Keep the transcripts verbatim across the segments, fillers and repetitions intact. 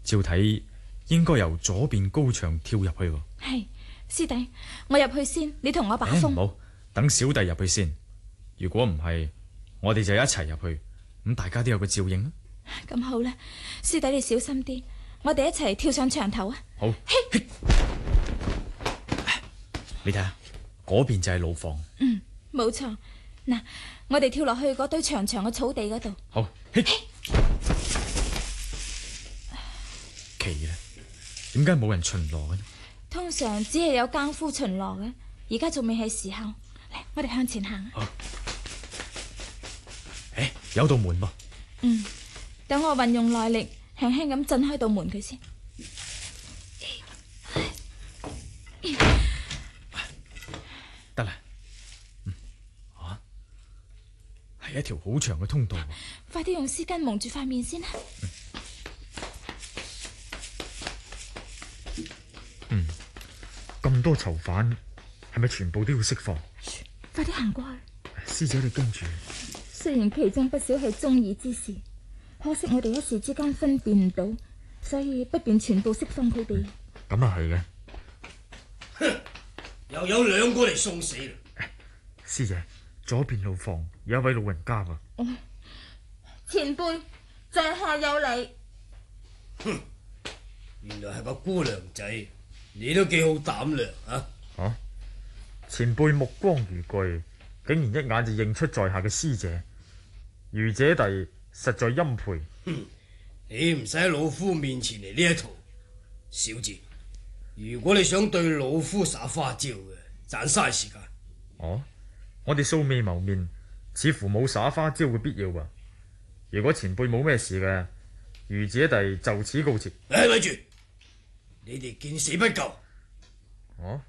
照睇應該由左邊高牆跳入去喎。 係，師弟，我入去先，你同我把風。 唔好，等小弟入去先。如果唔係，我哋就一齊入去，咁大家都有個照應啊。 咁好啦，師弟你小心啲，我哋一齊跳上牆頭啊。 好，嘿，你睇下，嗰邊就係牢房。 嗯，冇錯。嗱，我哋跳落去嗰堆長長嘅草地嗰度。 好，嘿，奇啦，點解冇人巡邏嘅呢？ 通常只係有更夫巡邏嘅，而家仲未係時候。嚟，我哋向前行。 好，誒，有道門噃。 嗯，等我運用內力，輕輕咁震開道門佢先。 得啦。係一條好長嘅通道。 快啲用絲巾蒙住塊面先啦。 嗯，咁多囚犯係咪全部都要釋放？ 快啲行過去。 師姐你跟住。 雖然其中不少係忠義之士，可惜我哋一時之間分辨唔到，所以不便全部釋放佢哋。 咁啊係嘅。 哼，又有兩個嚟送死啦。 師姐，左邊路房有一位老人家喎。 哦，前輩，在下有禮。 哼，原來係個姑娘仔，你都幾好膽量啊！ 啊，前輩目光如炬，竟然一眼就認出在下嘅師姐，愚姐弟實在欽佩。 哼，你唔使喺老夫面前嚟呢一套，小姐。如果你想對老夫耍花招嘅，盞嘥時間。 哦。我哋素未謀面，似乎冇耍花招嘅必要吧？如果前輩冇咩事嘅，愚姐弟就此告辭。 誒，咪住！你哋見死不救。 哦，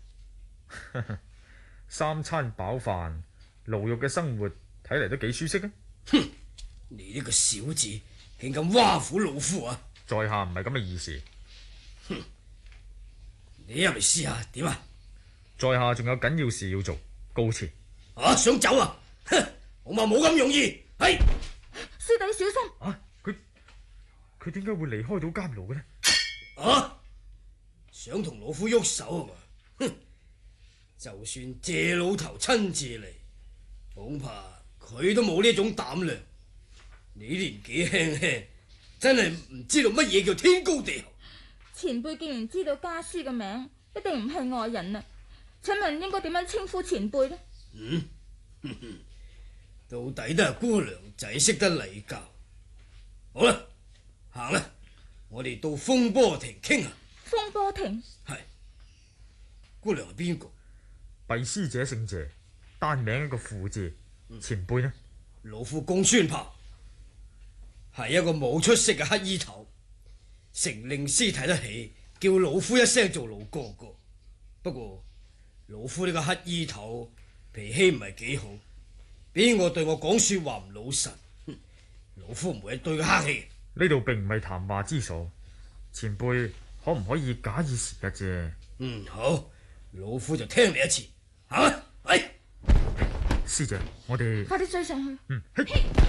三餐飽飯，牢獄嘅生活睇嚟都幾舒適啊！ 哼，你呢個小子，竟敢挖苦老夫啊！ 在下唔係咁嘅意思。 哼，你入嚟試下點啊？ 在下仲有緊要事要做，告辭。 啊！想走啊！哼，我話冇咁容易。係師弟小心。 啊！佢佢點解會離開到監牢嘅呢？ 啊！想同老夫喐手啊嘛？哼！就算謝老頭親自嚟，恐怕佢都冇呢種膽量。你年紀輕輕，真係唔知道乜嘢叫天高地厚。 前輩既然知道家書嘅名，一定唔係外人啦。請問應該點樣稱呼前輩呢？ 嗯，哼哼，到底都係姑娘仔識得禮教。好啦，行啦，我哋到風波亭傾下。 風波亭係，姑娘係邊個？ 敝師姐姓謝，單名一個傅字。嗯、前輩呢？ 老夫公孫豹，係一個冇出息嘅乞衣頭，成令師睇得起，叫老夫一聲做老哥哥。不過老夫呢個乞衣頭脾氣唔係幾好，邊個對我講說話唔老實，老夫唔會對佢客氣。 呢度並唔係談話之所，前輩可唔可以假以時日啫？ 嗯，好，老夫就聽你一次，行啦，喂， 師姐，我哋快啲追上去。 嗯，嘿，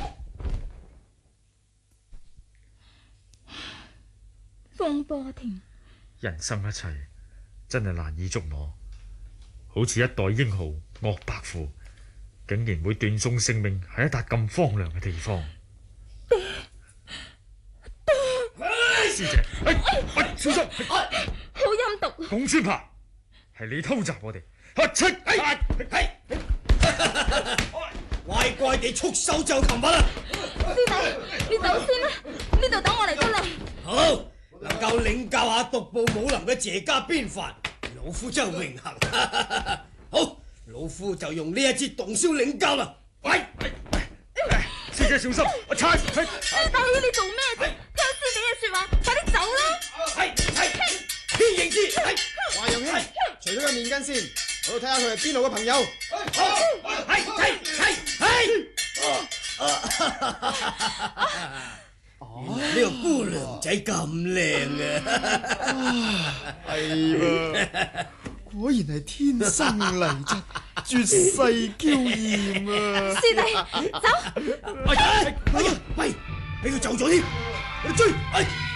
風波亭， 人生一切真係難以捉摸。好似一代英豪岳伯父，竟然會斷送性命喺一笪咁荒涼嘅地方。 爹，爹， 師姐，哎哎，小心！ 好陰毒！ 公孫豹，係你偷襲我哋，啊切！ 係係，乖乖地束手就擒啦！ 師弟，你走先啦，呢度等我嚟得啦。 好，能夠領教下獨步武林嘅謝家鞭法。老夫真係榮幸，好，老夫就用呢一支洞簫領教啦。喂， 師姐小心，我踩。 師弟，你做咩啫？聽師弟嘅說話，快啲走啦！ 係係，天應之係。 華陽兄，除咗個面巾先，我要睇下佢係邊度嘅朋友。 係係係係。原來呢個姑娘仔咁靚嘅， 係喎，果然係天生麗質，絕世嬌艷啊！ 師弟，走！ 喂喂，俾佢走咗添，我哋追！